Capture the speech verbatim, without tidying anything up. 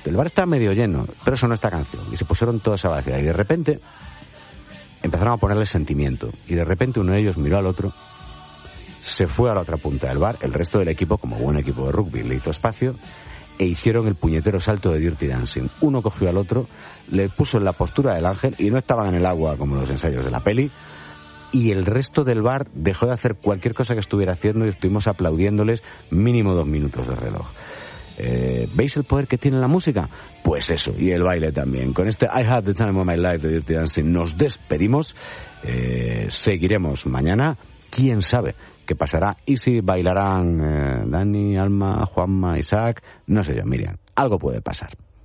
el bar estaba medio lleno, pero sonó esta canción y se pusieron todos a vaciar y de repente empezaron a ponerle sentimiento y de repente uno de ellos miró al otro, se fue a la otra punta del bar, el resto del equipo, como buen equipo de rugby, le hizo espacio e hicieron el puñetero salto de Dirty Dancing. Uno cogió al otro, le puso en la postura del ángel y no estaban en el agua como los ensayos de la peli, y el resto del bar dejó de hacer cualquier cosa que estuviera haciendo y estuvimos aplaudiéndoles mínimo dos minutos de reloj. Eh, ¿Veis el poder que tiene la música? Pues eso, y el baile también. Con este I Had the Time of My Life de Dirty Dancing nos despedimos. Eh, seguiremos mañana. ¿Quién sabe qué pasará? Y si bailarán eh, Dani, Alma, Juanma, Isaac, no sé yo, Miriam. Algo puede pasar.